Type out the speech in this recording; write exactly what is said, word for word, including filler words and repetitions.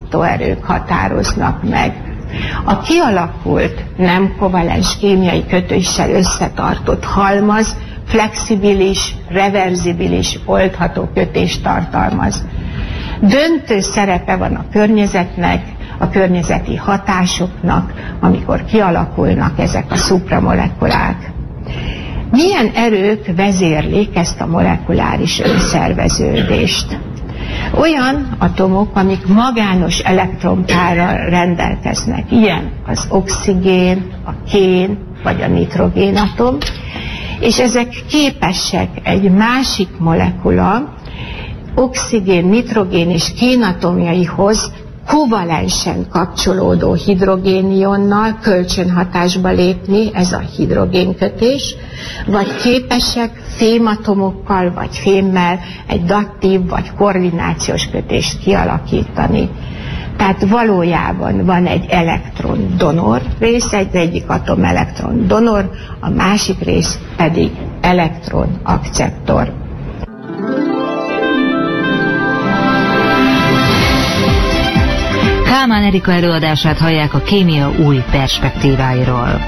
alakítóerők határoznak meg. A kialakult nem kovalens kémiai kötéssel összetartott halmaz flexibilis, reverzibilis, oldható kötést tartalmaz. Döntő szerepe van a környezetnek, a környezeti hatásoknak, amikor kialakulnak ezek a szupramolekulák. Milyen erők vezérlik ezt a molekuláris önszerveződést? Olyan atomok, amik magános elektronpárral rendelkeznek, ilyen az oxigén, a kén vagy a nitrogénatom, és ezek képesek egy másik molekula oxigén, nitrogén és kénatomjaihoz kovalensen kapcsolódó hidrogénionnal kölcsönhatásba lépni, ez a hidrogénkötés, vagy képesek fématomokkal vagy fémmel egy dattív vagy koordinációs kötést kialakítani. Tehát valójában van egy elektron donor rész, egy egyik atom elektron donor, a másik rész pedig elektron akceptor. Kálmán Erika előadását hallják a kémia új perspektíváiról.